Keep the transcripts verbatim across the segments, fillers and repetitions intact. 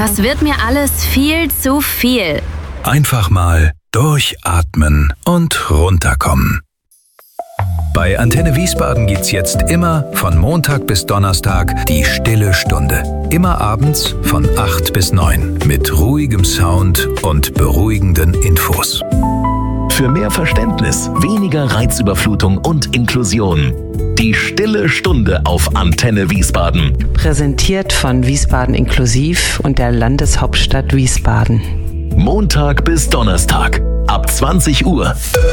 Das wird mir alles viel zu viel. Einfach mal durchatmen und runterkommen. Bei Antenne Wiesbaden gibt's jetzt immer von Montag bis Donnerstag die Stille Stunde. Immer abends von acht bis neun mit ruhigem Sound und beruhigenden Infos. Für mehr Verständnis, weniger Reizüberflutung und Inklusion. Die Stille Stunde auf Antenne Wiesbaden. Präsentiert von Wiesbaden Inklusiv und der Landeshauptstadt Wiesbaden. Montag bis Donnerstag ab zwanzig Uhr.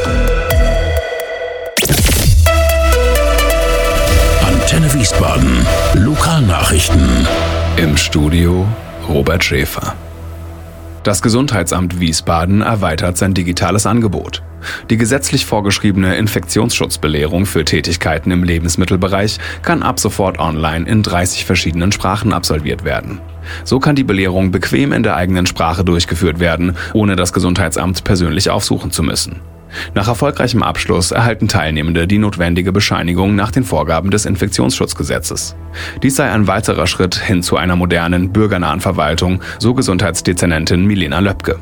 Antenne Wiesbaden. Lokalnachrichten. Im Studio Robert Schäfer. Das Gesundheitsamt Wiesbaden erweitert sein digitales Angebot. Die gesetzlich vorgeschriebene Infektionsschutzbelehrung für Tätigkeiten im Lebensmittelbereich kann ab sofort online in dreißig verschiedenen Sprachen absolviert werden. So kann die Belehrung bequem in der eigenen Sprache durchgeführt werden, ohne das Gesundheitsamt persönlich aufsuchen zu müssen. Nach erfolgreichem Abschluss erhalten Teilnehmende die notwendige Bescheinigung nach den Vorgaben des Infektionsschutzgesetzes. Dies sei ein weiterer Schritt hin zu einer modernen, bürgernahen Verwaltung, so Gesundheitsdezernentin Milena Löpke.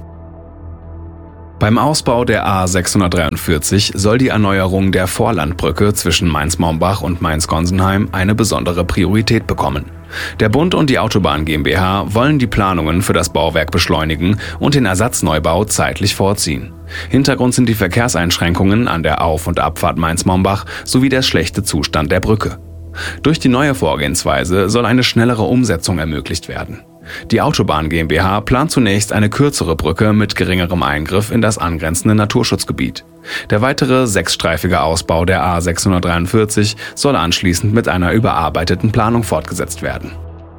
Beim Ausbau der A sechshundertdreiundvierzig soll die Erneuerung der Vorlandbrücke zwischen Mainz-Mombach und Mainz-Gonsenheim eine besondere Priorität bekommen. Der Bund und die Autobahn GmbH wollen die Planungen für das Bauwerk beschleunigen und den Ersatzneubau zeitlich vorziehen. Hintergrund sind die Verkehrseinschränkungen an der Auf- und Abfahrt Mainz-Mombach sowie der schlechte Zustand der Brücke. Durch die neue Vorgehensweise soll eine schnellere Umsetzung ermöglicht werden. Die Autobahn GmbH plant zunächst eine kürzere Brücke mit geringerem Eingriff in das angrenzende Naturschutzgebiet. Der weitere sechsstreifige Ausbau der A sechshundertdreiundvierzig soll anschließend mit einer überarbeiteten Planung fortgesetzt werden.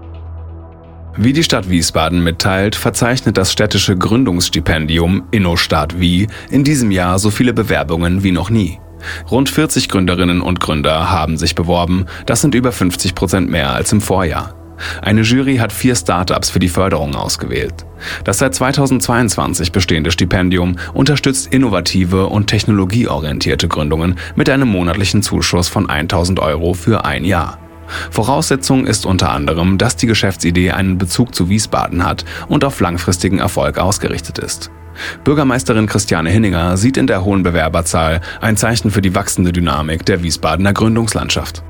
Wie die Stadt Wiesbaden mitteilt, verzeichnet das städtische Gründungsstipendium InnoStart Wie in diesem Jahr so viele Bewerbungen wie noch nie. Rund vierzig Gründerinnen und Gründer haben sich beworben, das sind über fünfzig Prozent mehr als im Vorjahr. Eine Jury hat vier Startups für die Förderung ausgewählt. Das seit zweitausendzweiundzwanzig bestehende Stipendium unterstützt innovative und technologieorientierte Gründungen mit einem monatlichen Zuschuss von tausend Euro für ein Jahr. Voraussetzung ist unter anderem, dass die Geschäftsidee einen Bezug zu Wiesbaden hat und auf langfristigen Erfolg ausgerichtet ist. Bürgermeisterin Christiane Hinninger sieht in der hohen Bewerberzahl ein Zeichen für die wachsende Dynamik der Wiesbadener Gründungslandschaft.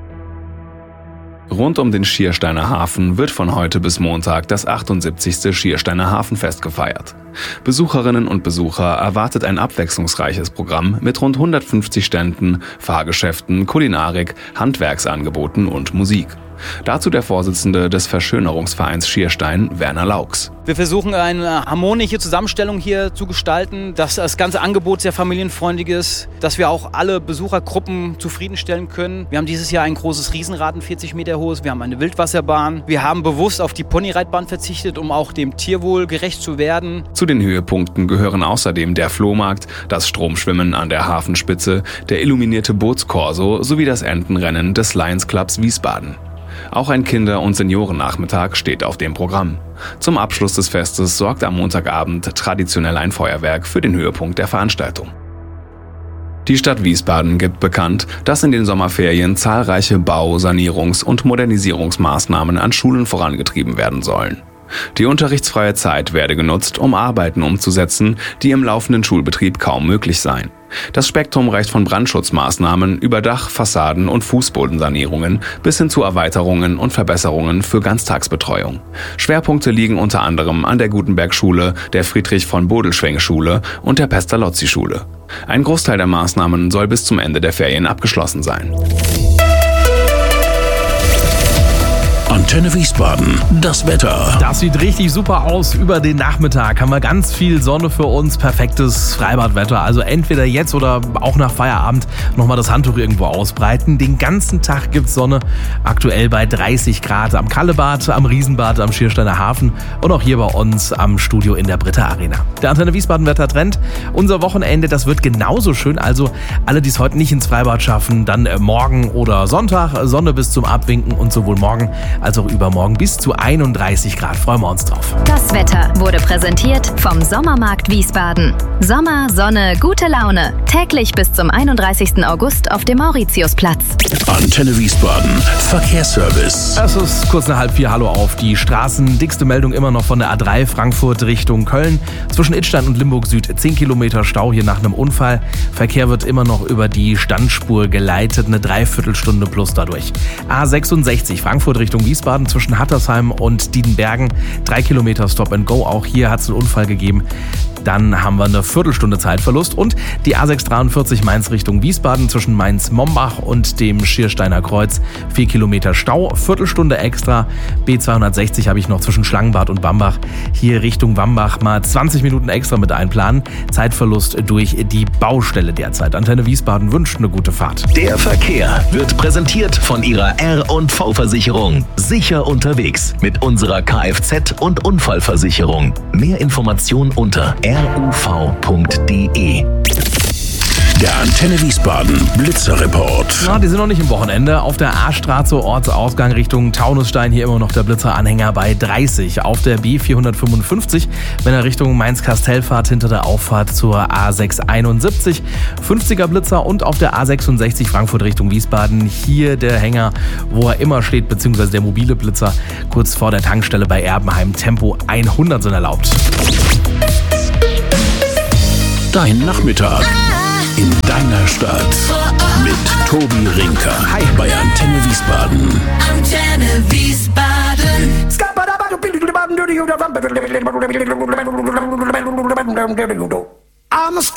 Rund um den Schiersteiner Hafen wird von heute bis Montag das achtundsiebzigste Schiersteiner Hafenfest gefeiert. Besucherinnen und Besucher erwartet ein abwechslungsreiches Programm mit rund hundertfünfzig Ständen, Fahrgeschäften, Kulinarik, Handwerksangeboten und Musik. Dazu der Vorsitzende des Verschönerungsvereins Schierstein, Werner Laux. Wir versuchen eine harmonische Zusammenstellung hier zu gestalten, dass das ganze Angebot sehr familienfreundlich ist, dass wir auch alle Besuchergruppen zufriedenstellen können. Wir haben dieses Jahr ein großes Riesenrad, ein vierzig Meter hohes, wir haben eine Wildwasserbahn. Wir haben bewusst auf die Ponyreitbahn verzichtet, um auch dem Tierwohl gerecht zu werden. Zu den Höhepunkten gehören außerdem der Flohmarkt, das Stromschwimmen an der Hafenspitze, der illuminierte Bootskorso sowie das Entenrennen des Lions Clubs Wiesbaden. Auch ein Kinder- und Seniorennachmittag steht auf dem Programm. Zum Abschluss des Festes sorgt am Montagabend traditionell ein Feuerwerk für den Höhepunkt der Veranstaltung. Die Stadt Wiesbaden gibt bekannt, dass in den Sommerferien zahlreiche Bau-, Sanierungs- und Modernisierungsmaßnahmen an Schulen vorangetrieben werden sollen. Die unterrichtsfreie Zeit werde genutzt, um Arbeiten umzusetzen, die im laufenden Schulbetrieb kaum möglich seien. Das Spektrum reicht von Brandschutzmaßnahmen über Dach-, Fassaden- und Fußbodensanierungen bis hin zu Erweiterungen und Verbesserungen für Ganztagsbetreuung. Schwerpunkte liegen unter anderem an der Gutenberg-Schule, der Friedrich-von-Bodelschwingh-Schule und der Pestalozzi-Schule. Ein Großteil der Maßnahmen soll bis zum Ende der Ferien abgeschlossen sein. Antenne Wiesbaden, das Wetter. Das sieht richtig super aus. Über den Nachmittag haben wir ganz viel Sonne für uns. Perfektes Freibadwetter. Also entweder jetzt oder auch nach Feierabend nochmal das Handtuch irgendwo ausbreiten. Den ganzen Tag gibt's Sonne. Aktuell bei dreißig Grad am Kallebad, am Riesenbad, am Schiersteiner Hafen und auch hier bei uns am Studio in der Britta Arena. Der Antenne Wiesbaden Wettertrend. Unser Wochenende, das wird genauso schön. Also alle, die es heute nicht ins Freibad schaffen, dann morgen oder Sonntag Sonne bis zum Abwinken und sowohl morgen als auch übermorgen bis zu einunddreißig Grad. Freuen wir uns drauf. Das Wetter wurde präsentiert vom Sommermarkt Wiesbaden. Sommer, Sonne, gute Laune. Täglich bis zum einunddreißigsten August auf dem Mauritiusplatz. Antenne Wiesbaden. Verkehrsservice. Es ist kurz nach halb vier. Hallo auf die Straßen. Dickste Meldung immer noch von der A drei Frankfurt Richtung Köln. Zwischen Idstein und Limburg Süd zehn Kilometer Stau hier nach einem Unfall. Verkehr wird immer noch über die Standspur geleitet. Eine Dreiviertelstunde plus dadurch. A sechsundsechzig Frankfurt Richtung Wiesbaden zwischen Hattersheim und Diedenbergen. Drei Kilometer Stop and Go. Auch hier hat es einen Unfall gegeben. Dann haben wir eine Viertelstunde Zeitverlust und die A sechs dreiundvierzig Mainz Richtung Wiesbaden zwischen Mainz-Mombach und dem Schiersteiner Kreuz. Vier Kilometer Stau, Viertelstunde extra. B zweihundertsechzig habe ich noch zwischen Schlangenbad und Bambach. Hier Richtung Bambach mal zwanzig Minuten extra mit einplanen. Zeitverlust durch die Baustelle derzeit. Antenne Wiesbaden wünscht eine gute Fahrt. Der Verkehr wird präsentiert von Ihrer R und V-Versicherung. Sicher unterwegs mit unserer Kfz- und Unfallversicherung. Mehr Informationen unter r u v punkt d e. Der Antenne Wiesbaden Blitzerreport. Na, die sind noch nicht im Wochenende. Auf der A-Straße Ortsausgang Richtung Taunusstein hier immer noch der Blitzeranhänger bei dreißig. Auf der B vierhundertfünfundfünfzig, wenn er Richtung Mainz-Kastel fahrt, hinter der Auffahrt zur A sechs einundsiebzig. fünfziger Blitzer und auf der A sechsundsechzig Frankfurt Richtung Wiesbaden. Hier der Hänger, wo er immer steht, beziehungsweise der mobile Blitzer kurz vor der Tankstelle bei Erbenheim. Tempo hundert sind erlaubt. Dein Nachmittag in deiner Stadt mit Tobi Rinker. Hi. Bei Antenne Wiesbaden. Antenne Wiesbaden. I'm a